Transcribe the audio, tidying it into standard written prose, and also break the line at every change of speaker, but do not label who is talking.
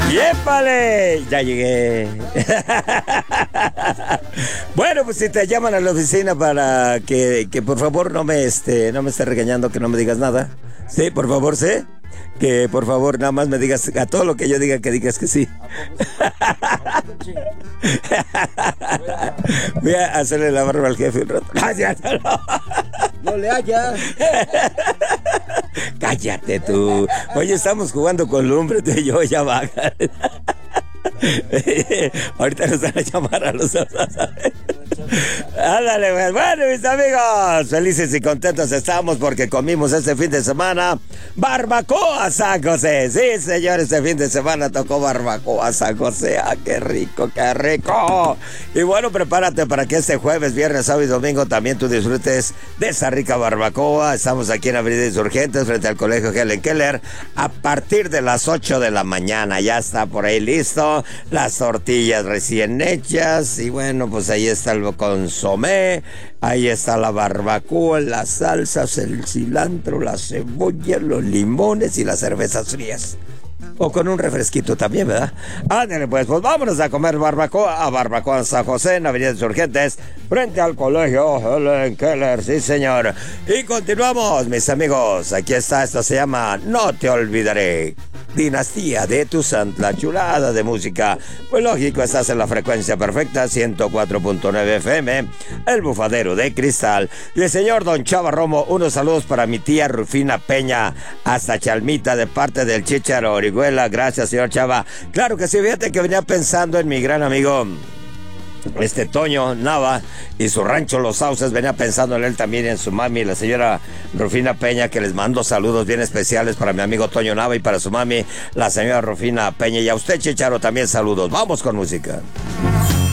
¡Yépale! Ya llegué. Bueno, pues si te llaman a la oficina para que por favor no me esté regañando, que no me digas nada. Sí, por favor, sí. Que por favor nada más me digas a todo lo que yo diga, que digas que sí. Voy a hacerle la barba al jefe un rato.
No le haya.
Cállate tú. Oye, estamos jugando con lumbre, tú y yo, ya va. Ahorita nos van a llamar a los dos. Ándale, pues. Bueno, mis amigos, felices y contentos estamos porque comimos este fin de semana barbacoa San José. Sí, señor, este fin de semana tocó barbacoa San José. ¡Ah, qué rico, qué rico! Y bueno, prepárate para que este jueves, viernes, sábado y domingo también tú disfrutes de esa rica barbacoa. Estamos aquí en Avenida Insurgentes, frente al Colegio Helen Keller, a partir de las 8 de la mañana. Ya está por ahí listo, las tortillas recién hechas, y bueno, pues ahí está el consomé, ahí está la barbacoa, las salsas, el cilantro, la cebolla, los limones y las cervezas frías. O con un refresquito también, ¿verdad? Ándale, pues vámonos a comer barbacoa a Barbacoa San José, en Avenida Insurgentes, frente al Colegio Helen Keller, sí señor. Y continuamos, mis amigos, aquí está, esto se llama No Te Olvidaré. Dinastía de tu Santa, chulada de música. Pues lógico, estás en la frecuencia perfecta, 104.9 FM, el bufadero de cristal. Y el señor Don Chava Romo, unos saludos para mi tía Rufina Peña, hasta Chalmita, de parte del Chícharo Orihuela. Gracias, señor Chava. Claro que sí, fíjate que venía pensando en mi gran amigo Toño Nava y su rancho Los Sauces. Venía pensando en él también, en su mami, la señora Rufina Peña, que les mando saludos bien especiales para mi amigo Toño Nava y para su mami, la señora Rufina Peña, y a usted, Chicharo, también saludos. Vamos con música.